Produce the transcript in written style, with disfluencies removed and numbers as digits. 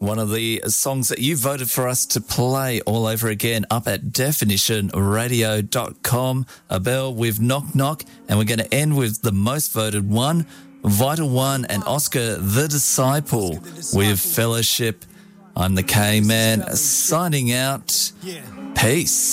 One of the songs that you voted for us to play all over again up at definitionradio.com. Abel with Knock Knock, and we're going to end with the most voted one, Vital One and Oscar the Disciple with Fellowship. I'm the K-Man signing out. Peace.